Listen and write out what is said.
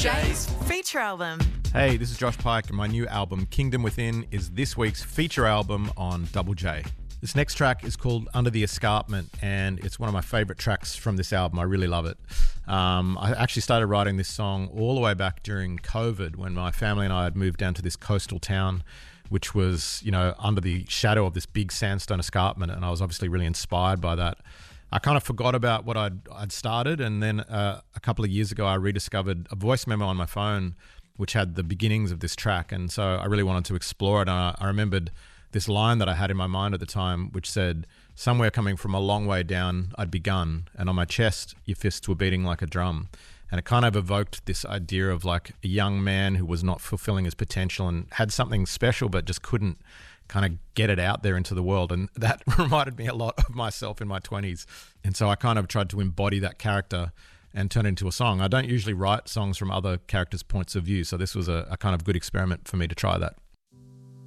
J's feature album. Hey, this is Josh Pike, and my new album, Kingdom Within, is this week's feature album on Double J. This next track is called Under the Escarpment, and it's one of my favourite tracks from this album. I really love it. I actually started writing this song all the way back during COVID when my family and I had moved down to this coastal town, which was, under the shadow of this big sandstone escarpment, and I was obviously really inspired by that. I kind of forgot about what I'd started, and then a couple of years ago I rediscovered a voice memo on my phone which had the beginnings of this track, and so I really wanted to explore it. And I remembered this line that I had in my mind at the time, which said, "Somewhere coming from a long way down, I'd begun, and on my chest your fists were beating like a drum." And it kind of evoked this idea of like a young man who was not fulfilling his potential and had something special but just couldn't kind of get it out there into the world. And that reminded me a lot of myself in my 20s. And so I kind of tried to embody that character and turn it into a song. I don't usually write songs from other characters' points of view, so this was a kind of good experiment for me to try that.